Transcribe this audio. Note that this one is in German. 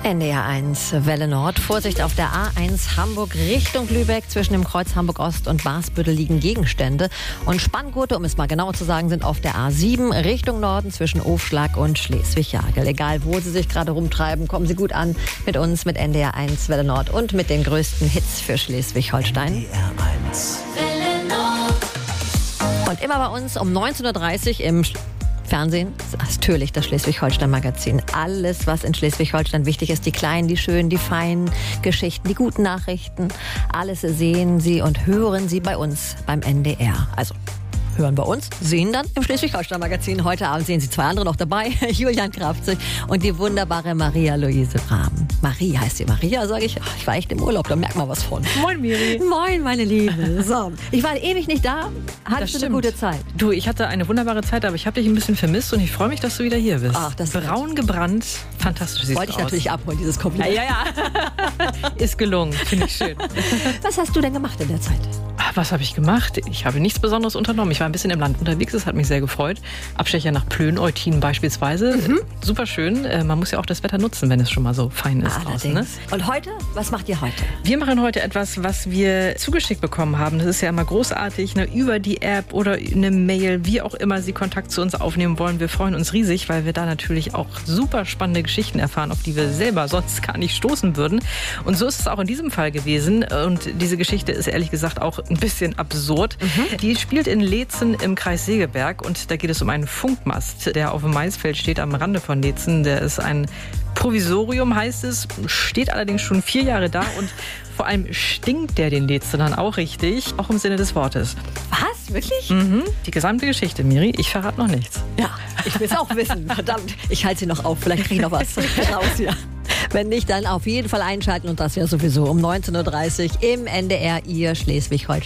NDR1 Welle Nord. Vorsicht auf der A1 Hamburg Richtung Lübeck. Zwischen dem Kreuz Hamburg Ost und Barsbüttel liegen Gegenstände. Und Spanngurte, um es mal genau zu sagen, sind auf der A7 Richtung Norden zwischen Ofschlag und Schleswig-Jagel. Egal, wo Sie sich gerade rumtreiben, kommen Sie gut an mit uns, mit NDR1 Welle Nord und mit den größten Hits für Schleswig-Holstein. NDR1 Welle Nord. Und immer bei uns um 19.30 Uhr im Fernsehen, natürlich das Schleswig-Holstein-Magazin. Alles, was in Schleswig-Holstein wichtig ist, die kleinen, die schönen, die feinen Geschichten, die guten Nachrichten. Alles sehen Sie und hören Sie bei uns beim NDR. Also hören bei uns, sehen dann im Schleswig-Holstein-Magazin. Heute Abend sehen Sie zwei andere noch dabei, Julian Krafzig und die wunderbare Maria-Luise Brahm. Marie heißt sie. Maria, sage ich. Ich war echt im Urlaub, da merkt man was von. Moin, Miri. Moin, meine Liebe. So, ich war ewig nicht da. Hattest du eine gute Zeit? Du, ich hatte eine wunderbare Zeit, aber ich habe dich ein bisschen vermisst und ich freue mich, dass du wieder hier bist. Ach, das ist braun gebrannt, fantastisch siehst wollte du ich aus. natürlich abholen, dieses Kompliment. Ja. Ist gelungen, finde ich schön. Was hast du denn gemacht in der Zeit? Was habe ich gemacht? Ich habe nichts Besonderes unternommen. Ich war ein bisschen im Land unterwegs, das hat mich sehr gefreut. Abstecher nach Plön, Eutin beispielsweise. Super schön. Man muss ja auch das Wetter nutzen, wenn es schon mal so fein ist draußen. Ne? Und heute? Was macht ihr heute? Wir machen heute etwas, was wir zugeschickt bekommen haben. Das ist ja immer großartig, ne? Über die App oder eine Mail, wie auch immer Sie Kontakt zu uns aufnehmen wollen. Wir freuen uns riesig, weil wir da natürlich auch super spannende Geschichten erfahren, auf die wir selber sonst gar nicht stoßen würden. Und so ist es auch in diesem Fall gewesen. Und diese Geschichte ist ehrlich gesagt auch ein bisschen absurd. Die spielt in Leetzen im Kreis Segeberg und da geht es um einen Funkmast, der auf dem Maisfeld steht am Rande von Leetzen. Der ist ein Provisorium, heißt es, steht allerdings schon 4 Jahre da und vor allem stinkt der den Leetzenern auch richtig, auch im Sinne des Wortes. Was? Wirklich? Die gesamte Geschichte, Miri, ich verrate noch nichts. Ja, ich will es auch wissen. Verdammt, ich halte sie noch auf. Vielleicht kriege ich noch was raus hier. Wenn nicht, dann auf jeden Fall einschalten und das ja sowieso um 19.30 Uhr im NDR, Ihr Schleswig-Holstein.